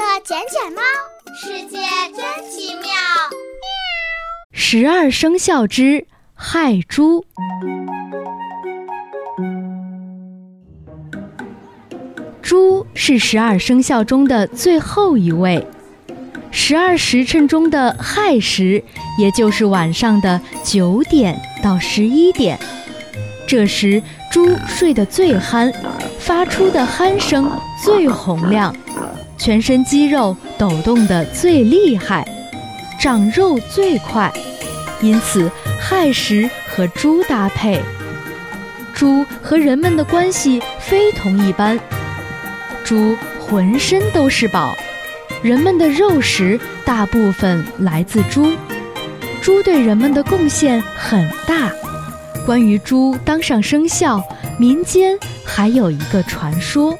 捡捡猫，世界真奇妙。 12生肖之亥猪。猪是12生肖中的最后一位。12时辰中的亥时，也就是晚上的9点到11点，这时猪睡得最酣，发出的鼾声最洪亮，全身肌肉抖动得最厉害，长肉最快，因此亥时和猪搭配。猪和人们的关系非同一般，猪浑身都是宝，人们的肉食大部分来自猪，猪对人们的贡献很大。关于猪当上生肖，民间还有一个传说。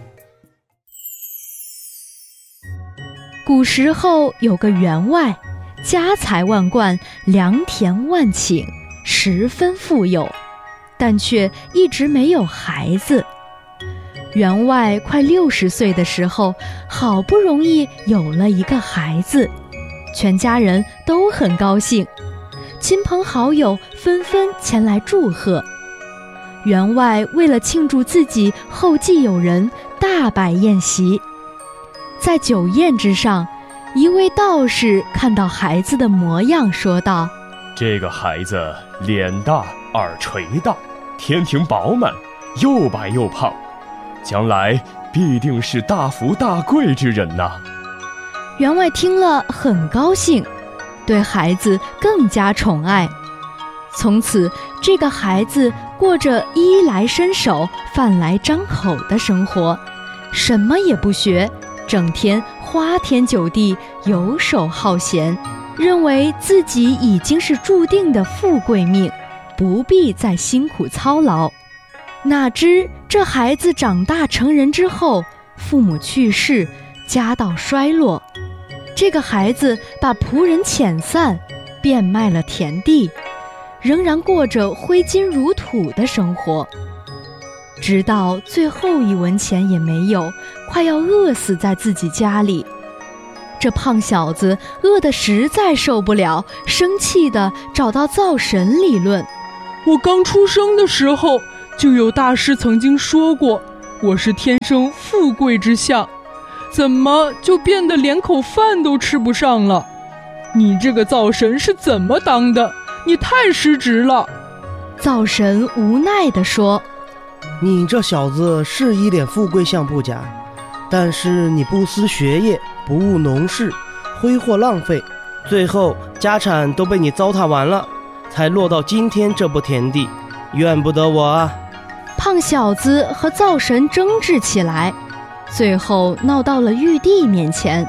古时候有个员外，家财万贯，良田万顷，十分富有，但却一直没有孩子。员外快60岁的时候，好不容易有了一个孩子，全家人都很高兴，亲朋好友纷纷前来祝贺。员外为了庆祝自己后继有人，大摆宴席。在酒宴之上，一位道士看到孩子的模样，说道： 这个孩子脸大，耳垂大，天庭饱满，又白又胖，将来必定是大富大贵之人呐。 员外听了很高兴，对孩子更加宠爱。从此这个孩子过着衣来伸手饭来张口的生活，什么也不学，整天花天酒地，游手好闲，认为自己已经是注定的富贵命，不必再辛苦操劳。哪知这孩子长大成人之后，父母去世，家道衰落，这个孩子把仆人遣散，变卖了田地，仍然过着挥金如土的生活，直到最后一文钱也没有，快要饿死在自己家里。这胖小子饿得实在受不了，生气地找到灶神理论。 我刚出生的时候，就有大师曾经说过，我是天生富贵之相，怎么就变得连口饭都吃不上了？你这个灶神是怎么当的？你太失职了。 灶神无奈地说： 你这小子是一脸富贵相不假，但是你不思学业，不务农事，挥霍浪费，最后家产都被你糟蹋完了，才落到今天这步田地，怨不得我啊。 胖小子和灶神争执起来，最后闹到了玉帝面前。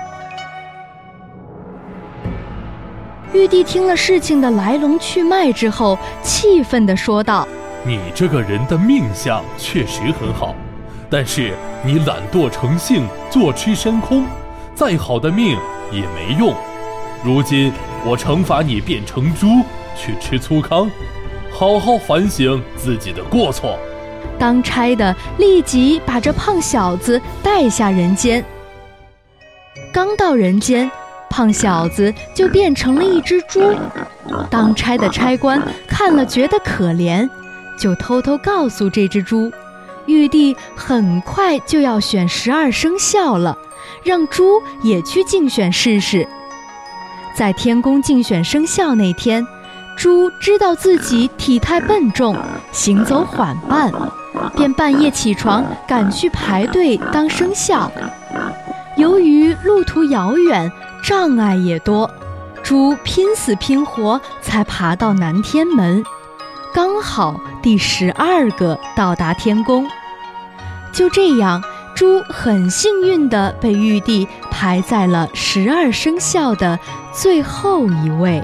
玉帝听了事情的来龙去脉之后，气愤地说道： 你这个人的命相确实很好，但是你懒惰成性，坐吃山空，再好的命也没用。如今我惩罚你变成猪去吃粗糠，好好反省自己的过错。 当差的立即把这胖小子带下人间。刚到人间，胖小子就变成了一只猪。当差的差官看了觉得可怜，就偷偷告诉这只猪，玉帝很快就要选12生肖了，让猪也去竞选试试。在天宫竞选生肖那天，猪知道自己体态笨重，行走缓慢，便半夜起床赶去排队当生肖。由于路途遥远，障碍也多，猪拼死拼活才爬到南天门，刚好第12个到达天宫。就这样，猪很幸运地被玉帝排在了12生肖的最后一位。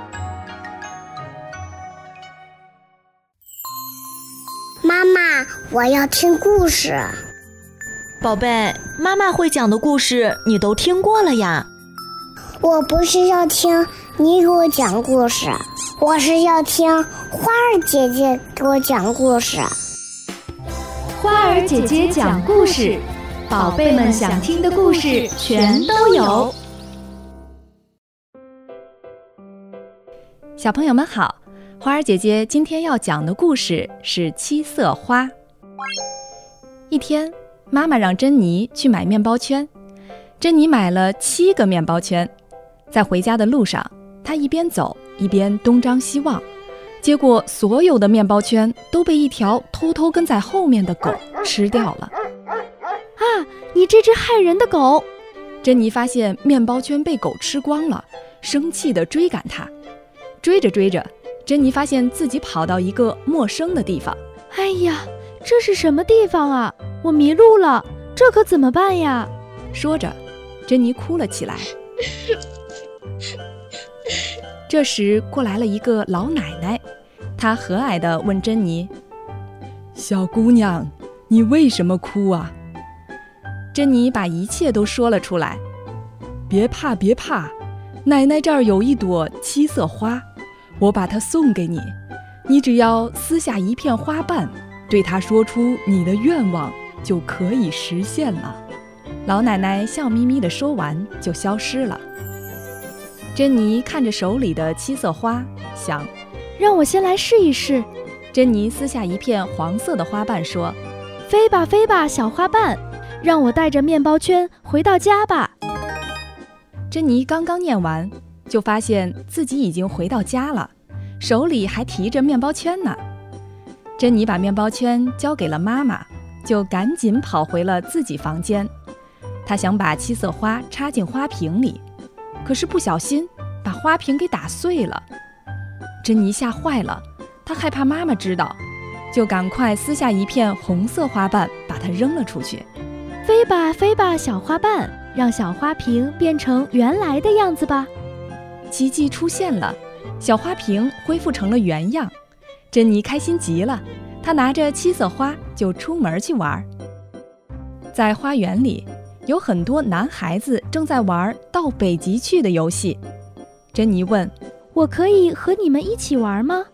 妈妈，我要听故事。 宝贝，妈妈会讲的故事你都听过了呀。 我不是要听你给我讲故事，我是要听花儿姐姐给我讲故事。 花儿姐姐讲故事， 宝贝们想听的故事全都有。 小朋友们好，花儿姐姐今天要讲的故事是七色花。一天，妈妈让珍妮去买面包圈，珍妮买了7个面包圈。在回家的路上，她一边走一边东张西望，结果所有的面包圈都被一条偷偷跟在后面的狗吃掉了。 啊，你这只害人的狗！ 珍妮发现面包圈被狗吃光了，生气地追赶它。追着追着，珍妮发现自己跑到一个陌生的地方。 哎呀，这是什么地方啊？我迷路了，这可怎么办呀？ 说着，珍妮哭了起来。这时过来了一个老奶奶，她和蔼地问珍妮：“小姑娘，你为什么哭啊？”珍妮把一切都说了出来。别怕别怕，奶奶这儿有一朵7色花，我把它送给你，你只要撕下一片花瓣，对它说出你的愿望，就可以实现了。老奶奶笑眯眯地说完就消失了。珍妮看着手里的7色花，想， 让我先来试一试。 珍妮撕下一片黄色的花瓣说：“ 飞吧飞吧小花瓣，让我带着面包圈回到家吧。” 珍妮刚刚念完，就发现自己已经回到家了，手里还提着面包圈呢。珍妮把面包圈交给了妈妈，就赶紧跑回了自己房间。她想把7色花插进花瓶里，可是不小心把花瓶给打碎了。珍妮吓坏了，她害怕妈妈知道，就赶快撕下一片红色花瓣，把它扔了出去。 飞吧飞吧小花瓣，让小花瓶变成原来的样子吧。 奇迹出现了，小花瓶恢复成了原样。珍妮开心极了，她拿着7色花就出门去玩。在花园里，有很多男孩子正在玩到北极去的游戏。珍妮问：“ 我可以和你们一起玩吗？”